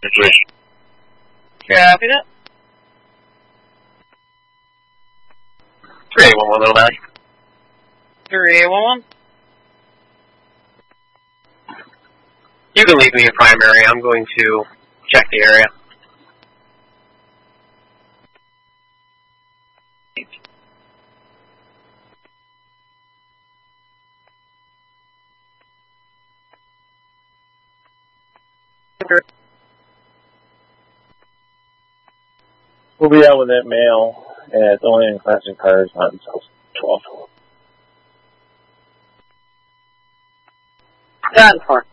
Situation. Copy that. 3811, Little Valley. 3811. You can leave me a primary. I'm going to check the area. We'll be out with that mail, and it's only in classic cars, not until 12. Done for.